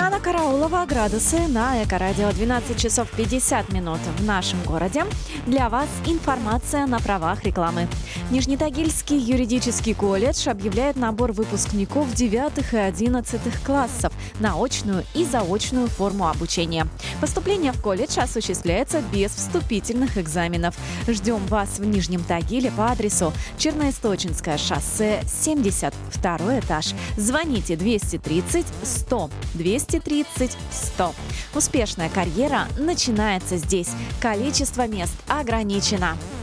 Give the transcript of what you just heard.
Диана Караулова, градусы на Эко-радио. 12 часов 50 минут в нашем городе. Для вас информация на правах рекламы. Нижнетагильский юридический колледж объявляет набор выпускников 9 и 11 классов на очную и заочную форму обучения. Поступление в колледж осуществляется без вступительных экзаменов. Ждем вас в Нижнем Тагиле по адресу Черноисточинское шоссе, 72 этаж. Звоните 230 100 230 100. Успешная карьера начинается здесь. Количество мест ограничено.